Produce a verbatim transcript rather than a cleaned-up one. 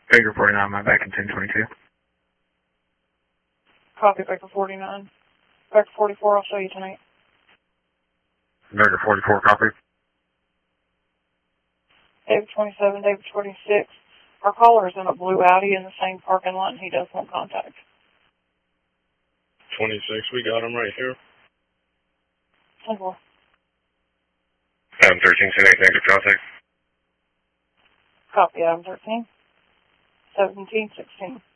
Baker forty-nine, my back in ten twenty-two. Copy, Baker forty-nine. Baker forty-four, I'll show you tonight. Baker forty-four, copy. David twenty-seven, David twenty-six. Our caller is in a blue Audi in the same parking lot, and he does want contact. twenty-six, we got him right here. ten four. Adam thirteen, ten eight, negative contact. Copy, Adam thirteen. seventeen sixteen.